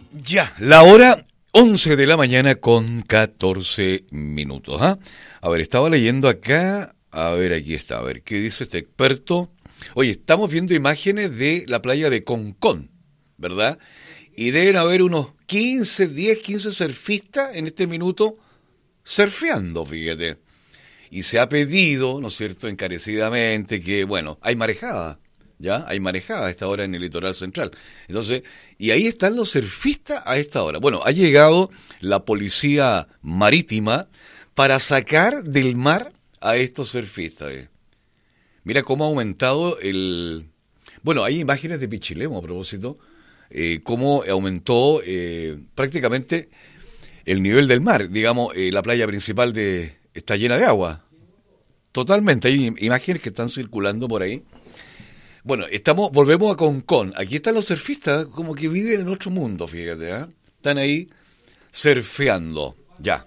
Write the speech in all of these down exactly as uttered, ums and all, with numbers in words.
Ya, la hora once de la mañana con catorce minutos. ¿Ah? A ver, estaba leyendo acá, a ver, aquí está, a ver, ¿qué dice este experto? Oye, estamos viendo imágenes de la playa de Concón, ¿verdad? Y deben haber unos quince, diez, quince surfistas en este minuto surfeando, fíjate. Y se ha pedido, ¿no es cierto?, encarecidamente que, bueno, hay marejada. ¿Ya? Hay marejada a esta hora en el litoral central. Entonces, y ahí están los surfistas a esta hora. Bueno, ha llegado la policía marítima para sacar del mar a estos surfistas. Eh. Mira cómo ha aumentado el... Bueno, hay imágenes de Pichilemu a propósito, eh, cómo aumentó eh, prácticamente el nivel del mar. Digamos, eh, la playa principal de está llena de agua. Totalmente, hay imágenes que están circulando por ahí. Bueno, estamos, volvemos a Concón. Aquí están los surfistas, como que viven en otro mundo, fíjate, ¿eh? Están ahí surfeando, ya.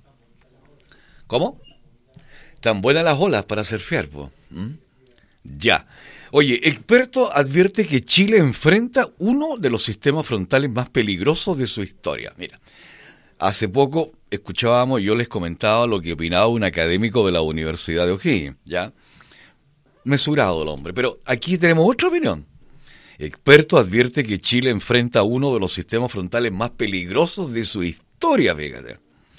¿Cómo? Están buenas las olas para surfear, pues. ¿Mm? Ya. Oye, experto advierte que Chile enfrenta uno de los sistemas frontales más peligrosos de su historia. Mira, hace poco escuchábamos, yo les comentaba lo que opinaba un académico de la Universidad de O'Higgins, ¿ya? Mesurado el hombre, pero aquí tenemos otra opinión. Experto advierte que Chile enfrenta uno de los sistemas frontales más peligrosos de su historia, fíjate.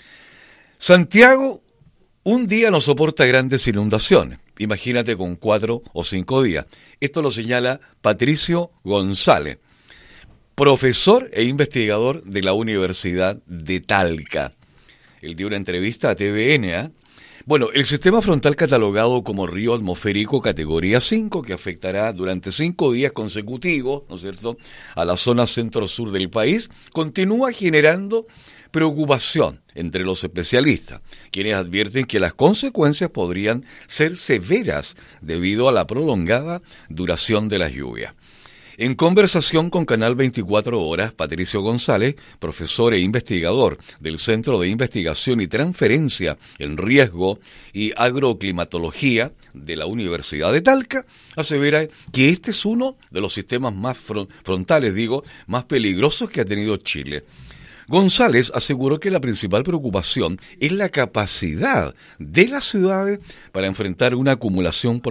Santiago un día no soporta grandes inundaciones, imagínate con cuatro o cinco días. Esto lo señala Patricio González, profesor e investigador de la Universidad de Talca. Él dio una entrevista a T V N, ¿eh? Bueno, el sistema frontal catalogado como río atmosférico categoría cinco, que afectará durante cinco días consecutivos, ¿no es cierto?, a la zona centro-sur del país, continúa generando preocupación entre los especialistas, quienes advierten que las consecuencias podrían ser severas debido a la prolongada duración de las lluvias. En conversación con Canal veinticuatro Horas, Patricio González, profesor e investigador del Centro de Investigación y Transferencia en Riesgo y Agroclimatología de la Universidad de Talca, asevera que este es uno de los sistemas más frontales, digo, más peligrosos que ha tenido Chile. González aseguró que la principal preocupación es la capacidad de las ciudades para enfrentar una acumulación